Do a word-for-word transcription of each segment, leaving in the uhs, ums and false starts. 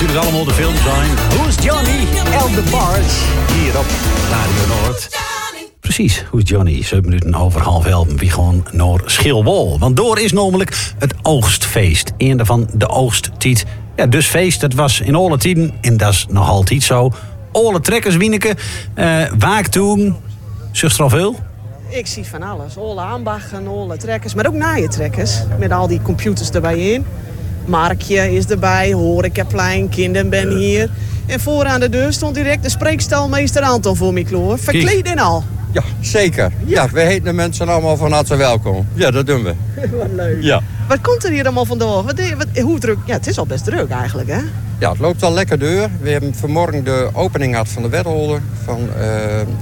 natuurlijk allemaal de film zijn. Who's Johnny? El de Bars. Hier op Radio Noord. Precies, Who's Johnny? zeven minuten over half elf. Wie gewoon naar Schilwol. Want door is namelijk het oogstfeest. Einde van de oogsttijd. Ja, dus feest, dat was in alle tijden. En dat is nog altijd zo. Alle trekkers, Wieneke. Uh, Waak toen. Zucht er al veel? Ik zie van alles. Alle ambachten, alle trekkers. Maar ook naaie trekkers. Met al die computers erbij in. Markje is erbij. Horecaplein. Kinderen ben hier. En vooraan de deur stond direct de spreekstalmeester Anton voor me klaar. Verkleed en al. Ja, zeker. Ja, we heten de mensen allemaal van harte welkom. Ja, dat doen we. Wat leuk. Ja. Wat komt er hier allemaal vandaag? Wat, wat, hoe druk? Ja, het is al best druk eigenlijk, hè? Ja, het loopt al lekker deur. We hebben vanmorgen de opening gehad van de Wedholder. Van uh, uh,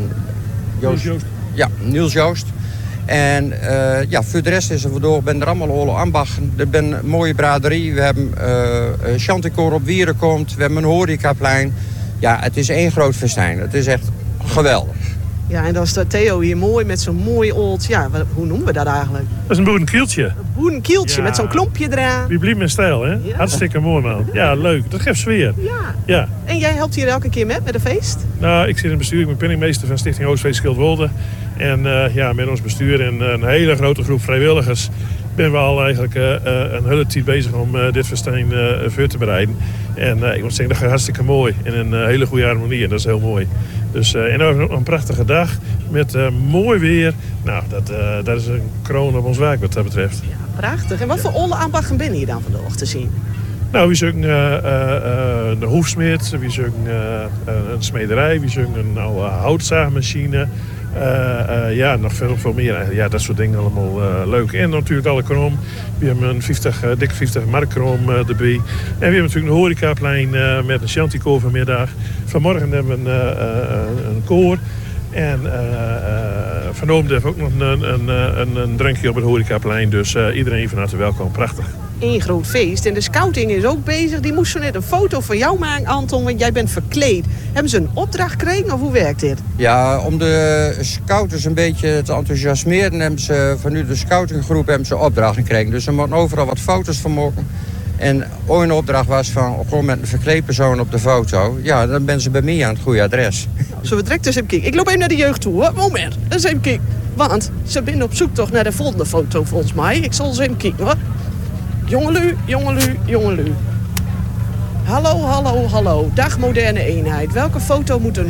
Joost. Joost. Ja, Niels Joost. En uh, ja, voor de rest is er vandoor, ben er allemaal alle ambachten. Er ben een mooie braderie. We hebben uh, Chanticoor op Wieren komt. We hebben een horecaplein. Ja, het is één groot festijn. Het is echt geweldig. Ja, en dan staat Theo hier mooi met zo'n mooi old... Ja, wat, hoe noemen we dat eigenlijk? Dat is een boerenkieltje. Een boerenkieltje ja. Met zo'n klompje eraan. Die blijft in stijl, hè? Ja. Hartstikke mooi, man. Ja, leuk. Dat geeft sfeer. Ja. ja. En jij helpt hier elke keer met, met een feest? Nou, ik zit in het bestuur. Ik ben penningmeester van Stichting Oostfeest Schildwolde. En uh, ja, met ons bestuur en een hele grote groep vrijwilligers... ben we al eigenlijk uh, een hele tijd bezig om uh, dit festijn uh, voor te bereiden. En uh, ik moet zeggen, dat gaat hartstikke mooi. In een uh, hele goede harmonie. En dat is heel mooi. Dus, uh, en dan een prachtige dag met uh, mooi weer. Nou, dat, uh, dat is een kroon op ons werk wat dat betreft. Ja, prachtig. En wat voor olle ambachten ben je dan vandaag te zien? Nou, we zoeken uh, uh, uh, de hoefsmid, we zoeken uh, een smederij, we zoeken een oude houtzaagmachine. Uh, uh, ja, nog veel, veel meer. Ja, dat soort dingen allemaal uh, leuk. En natuurlijk alle krom. We hebben een vijftig, uh, dikke vijftig markkrom uh, erbij. En we hebben natuurlijk een horecaplein uh, met een chanticoor vanmiddag. Vanmorgen hebben we een, uh, uh, een koor. En uh, uh, vanavond hebben we ook nog een, een, een, een drankje op het horecaplein. Dus uh, iedereen van harte welkom. Prachtig. Eén groot feest. En de scouting is ook bezig. Die moest zo net een foto van jou maken, Anton, want jij bent verkleed. Hebben ze een opdracht gekregen of hoe werkt dit? Ja, om de scouters een beetje te enthousiasmeren... hebben ze van nu de scoutinggroep hebben ze opdrachten gekregen. Dus ze moeten overal wat foto's van maken. En ooit een opdracht was van gewoon met een verkleed persoon op de foto. Ja, dan ben ze bij mij aan het goede adres. Nou, zullen we direct eens even kijken? Ik loop even naar de jeugd toe, hoor. Moment, eens even kijken. Want ze zijn op zoek toch naar de volgende foto volgens mij. Ik zal eens even kijken, hoor. Jongelui, jongelui, jongelui. Hallo, hallo, hallo. Dag moderne eenheid. Welke foto moet er